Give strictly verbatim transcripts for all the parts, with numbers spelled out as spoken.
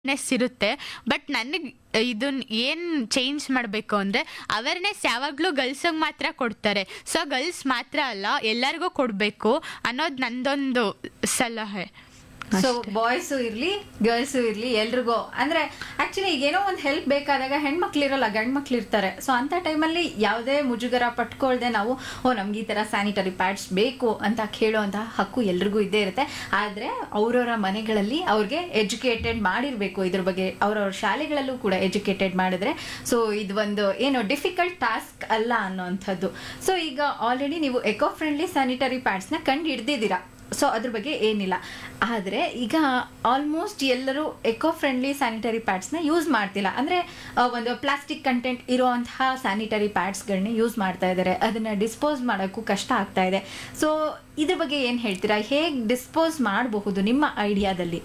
ನೆಸ್ ಇರುತ್ತೆ. ಬಟ್ ನನಗೆ ಇದನ್ನ ಏನು ಚೇಂಜ್ ಮಾಡಬೇಕು ಅಂದರೆ ಅವೇರ್ನೆಸ್ ಯಾವಾಗಲೂ ಗರ್ಲ್ಸಿಗೆ ಮಾತ್ರ ಕೊಡ್ತಾರೆ. ಸೊ ಗರ್ಲ್ಸ್ ಮಾತ್ರ ಅಲ್ಲ, ಎಲ್ಲರಿಗೂ ಕೊಡಬೇಕು ಅನ್ನೋದು ನಂದೊಂದು ಸಲಹೆ. ಸೊ ಬಾಯ್ಸು ಇರ್ಲಿ ಗರ್ಲ್ಸು ಇರ್ಲಿ ಎಲ್ರಿಗೂ ಅಂದ್ರೆ ಆಕ್ಚುಲಿ ಈಗೇನೋ ಒಂದು ಹೆಲ್ಪ್ ಬೇಕಾದಾಗ ಹೆಣ್ಮಕ್ಳು ಇರಲ್ಲ, ಗಂಡ್ ಮಕ್ಳು ಇರ್ತಾರೆ. ಸೊ ಅಂತ ಟೈಮಲ್ಲಿ ಯಾವುದೇ ಮುಜುಗರ ಪಟ್ಕೊಳ್ದೆ ನಾವು ಓ ನಮ್ಗೆ ಈ ತರ ಸ್ಯಾನಿಟರಿ ಪ್ಯಾಡ್ಸ್ ಬೇಕು ಅಂತ ಕೇಳುವಂತಹ ಹಕ್ಕು ಎಲ್ರಿಗೂ ಇದ್ದೇ ಇರುತ್ತೆ. ಆದ್ರೆ ಅವ್ರವ್ರ ಮನೆಗಳಲ್ಲಿ ಅವ್ರಿಗೆ ಎಜುಕೇಟೆಡ್ ಮಾಡಿರ್ಬೇಕು ಇದ್ರ ಬಗ್ಗೆ, ಅವ್ರವ್ರ ಶಾಲೆಗಳಲ್ಲೂ ಕೂಡ ಎಜುಕೇಟೆಡ್ ಮಾಡಿದ್ರೆ ಸೊ ಇದು ಒಂದು ಏನು ಡಿಫಿಕಲ್ಟ್ ಟಾಸ್ಕ್ ಅಲ್ಲ ಅನ್ನೋಂಥದ್ದು. ಸೊ ಈಗ ಆಲ್ರೆಡಿ ನೀವು ಎಕೋ ಫ್ರೆಂಡ್ಲಿ ಸ್ಯಾನಿಟರಿ ಪ್ಯಾಡ್ಸ್ನ ಕಂಡು ಹಿಡ್ದಿದ್ದೀರಾ. ಸೊ ಅದ್ರ ಬಗ್ಗೆ ಏನಿಲ್ಲ. ಆದರೆ ಈಗ ಆಲ್ಮೋಸ್ಟ್ ಎಲ್ಲರೂ ಎಕೋ ಫ್ರೆಂಡ್ಲಿ ಸ್ಯಾನಿಟರಿ ಪ್ಯಾಡ್ಸ್ನ ಯೂಸ್ ಮಾಡ್ತಿಲ್ಲ. ಅಂದರೆ ಒಂದು ಪ್ಲಾಸ್ಟಿಕ್ ಕಂಟೆಂಟ್ ಇರುವಂತಹ ಸ್ಯಾನಿಟರಿ ಪ್ಯಾಡ್ಸ್ಗಳನ್ನ ಯೂಸ್ ಮಾಡ್ತಾ ಇದ್ದಾರೆ. ಅದನ್ನು ಡಿಸ್ಪೋಸ್ ಮಾಡೋಕ್ಕೂ ಕಷ್ಟ ಆಗ್ತಾ ಇದೆ. ಸೊ ಇದ್ರ ಬಗ್ಗೆ ಏನು ಹೇಳ್ತೀರಾ? ಹೇಗೆ ಡಿಸ್ಪೋಸ್ ಮಾಡಬಹುದು ನಿಮ್ಮ ಐಡಿಯಾದಲ್ಲಿ?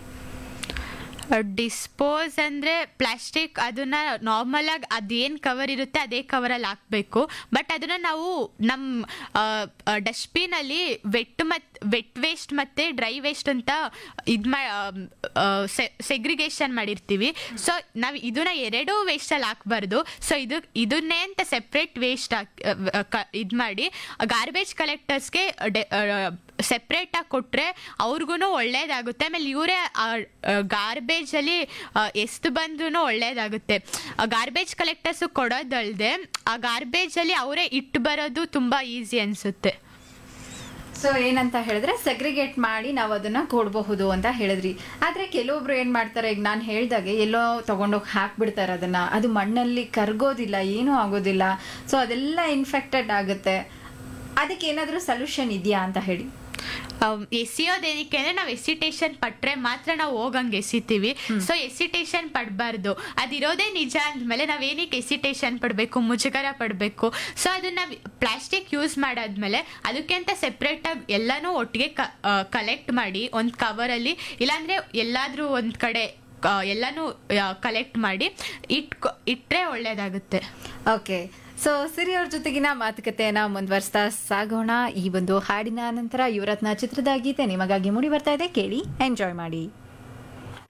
ಡಿಸ್ಪೋಸ್ ಅಂದರೆ ಪ್ಲಾಸ್ಟಿಕ್ ಅದನ್ನು ನಾರ್ಮಲಾಗಿ ಅದೇನು ಕವರ್ ಇರುತ್ತೆ ಅದೇ ಕವರಲ್ಲಿ ಹಾಕಬೇಕು. ಬಟ್ ಅದನ್ನು ನಾವು ನಮ್ಮ ಡಸ್ಟ್ಬಿನಲ್ಲಿ ವೆಟ್ ಮತ್ತು ವೆಟ್ ವೇಸ್ಟ್ ಮತ್ತು ಡ್ರೈ ವೇಸ್ಟ್ ಅಂತ ಇದು ಮಾ ಸೆಗ್ರಿಗೇಷನ್ ಮಾಡಿರ್ತೀವಿ. ಸೊ ನಾವು ಇದನ್ನ ಎರಡೂ ವೇಸ್ಟಲ್ಲಿ ಹಾಕ್ಬಾರ್ದು. ಸೊ ಇದು ಇದನ್ನೇ ಅಂತ ಸೆಪ್ರೇಟ್ ವೇಸ್ಟ್ ಹಾಕಿ ಇದು ಮಾಡಿ ಗಾರ್ಬೇಜ್ ಕಲೆಕ್ಟರ್ಸ್ಗೆ ಸೆಪ್ರೇಟಾಗಿ ಕೊಟ್ಟರೆ ಅವ್ರಿಗೂ ಒಳ್ಳೇದಾಗುತ್ತೆ. ಆಮೇಲೆ ಇವರೇ ಗಾರ್ಬೇಜಲ್ಲಿ ಎಷ್ಟು ಬಂದ್ರೂ ಒಳ್ಳೇದಾಗುತ್ತೆ. ಗಾರ್ಬೇಜ್ ಕಲೆಕ್ಟರ್ಸು ಕೊಡೋದಲ್ಲದೆ ಆ ಗಾರ್ಬೇಜಲ್ಲಿ ಅವರೇ ಇಟ್ಟು ಬರೋದು ತುಂಬ ಈಸಿ ಅನಿಸುತ್ತೆ. ಸೊ ಏನಂತ ಹೇಳಿದ್ರೆ ಸೆಗ್ರಿಗೇಟ್ ಮಾಡಿ ನಾವು ಅದನ್ನ ಕೊಡಬಹುದು ಅಂತ ಹೇಳಿದ್ರಿ. ಆದ್ರೆ ಕೆಲವೊಬ್ರು ಏನ್ ಮಾಡ್ತಾರೆ, ಈಗ ನಾನು ಹೇಳ್ದಾಗೆ ಎಲ್ಲೋ ತಗೊಂಡೋಗಿ ಹಾಕ್ಬಿಡ್ತಾರೆ ಅದನ್ನ, ಅದು ಮಣ್ಣಲ್ಲಿ ಕರ್ಗೋದಿಲ್ಲ, ಏನೂ ಆಗೋದಿಲ್ಲ. ಸೊ ಅದೆಲ್ಲ ಇನ್ಫೆಕ್ಟೆಡ್ ಆಗುತ್ತೆ. ಅದಕ್ಕೆ ಏನಾದರೂ ಸೊಲ್ಯೂಷನ್ ಇದೆಯಾ ಅಂತ ಹೇಳಿ. ಎಸಿಯೋದೇನಕ್ಕೆ ಅಂದರೆ ನಾವು ಎಸಿಟೇಷನ್ ಪಟ್ಟರೆ ಮಾತ್ರ ನಾವು ಹೋಗಂಗೆ ಎಸಿತೀವಿ. So hesitation ಪಡಬಾರ್ದು. ಅದಿರೋದೇ ನಿಜ ಅಂದಮೇಲೆ ನಾವೇನಕ್ಕೆ ಎಸಿಟೇಷನ್ ಪಡಬೇಕು, ಮುಜುಗರ ಪಡಬೇಕು? ಸೊ ಅದನ್ನು ಪ್ಲಾಸ್ಟಿಕ್ ಯೂಸ್ ಮಾಡಾದ್ಮೇಲೆ ಅದಕ್ಕೆ ಅಂತ ಸೆಪ್ರೇಟಾಗಿ ಎಲ್ಲನೂ ಒಟ್ಟಿಗೆ ಕಲೆಕ್ಟ್ ಮಾಡಿ ಒಂದು ಕವರಲ್ಲಿ, ಇಲ್ಲಾಂದರೆ ಎಲ್ಲಾದರೂ ಒಂದು ಕಡೆ ಎಲ್ಲನೂ ಕಲೆಕ್ಟ್ ಮಾಡಿ ಇಟ್ಕೊ ಇಟ್ಟರೆ ಒಳ್ಳೆಯದಾಗುತ್ತೆ. ಓಕೆ. ಸೊ ಸಿರಿ ಅವ್ರ ಜೊತೆಗಿನ ಮಾತುಕತೆಯನ್ನ ಮುಂದುವರಿಸ್ತಾ ಸಾಗೋಣ. ಈ ಒಂದು ಹಾಡಿನ ನಂತರ ಯುವರತ್ನ ಚಿತ್ರದ ಗೀತೆ ನಿಮಗಾಗಿ ಮೂಡಿ ಬರ್ತಾ ಇದೆ, ಕೇಳಿ ಎಂಜಾಯ್ ಮಾಡಿ.